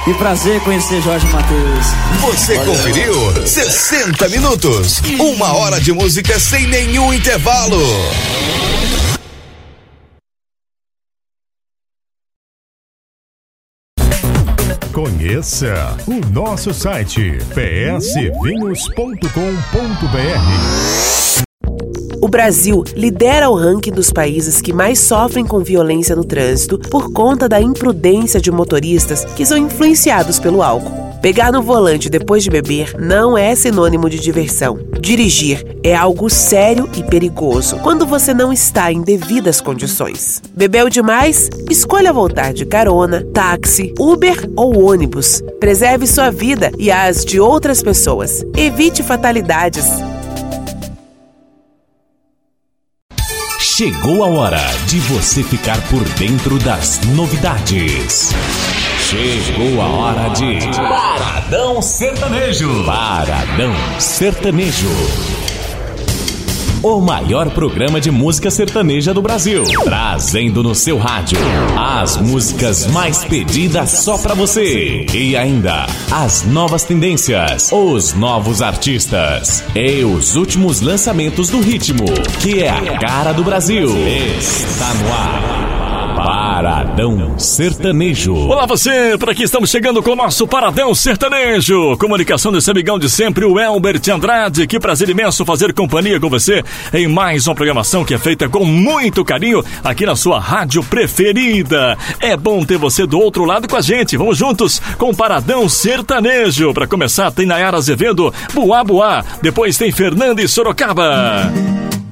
Que prazer conhecer Jorge Mateus. Você conferiu 60 minutos, 1 hora de música sem nenhum intervalo. Conheça o nosso site psvinhos.com.br. O Brasil lidera o ranking dos países que mais sofrem com violência no trânsito por conta da imprudência de motoristas que são influenciados pelo álcool. Pegar no volante depois de beber não é sinônimo de diversão. Dirigir é algo sério e perigoso quando você não está em devidas condições. Bebeu demais? Escolha voltar de carona, táxi, Uber ou ônibus. Preserve sua vida e as de outras pessoas. Evite fatalidades. Chegou a hora de você ficar por dentro das novidades. Chegou a hora de Paradão Sertanejo. Paradão Sertanejo. O maior programa de música sertaneja do Brasil. Trazendo no seu rádio as músicas mais pedidas só pra você. E ainda as novas tendências, os novos artistas e os últimos lançamentos do ritmo, que é a cara do Brasil. Está no ar. Paradão Sertanejo. Olá você, por aqui estamos chegando com o nosso Paradão Sertanejo. Comunicação desse amigão de sempre, o Elbert Andrade. Que prazer imenso fazer companhia com você em mais uma programação que é feita com muito carinho aqui na sua rádio preferida. É bom ter você do outro lado com a gente. Vamos juntos com o Paradão Sertanejo. Para começar tem Nayara Azevedo, Buá Buá. Depois tem Fernanda e Sorocaba.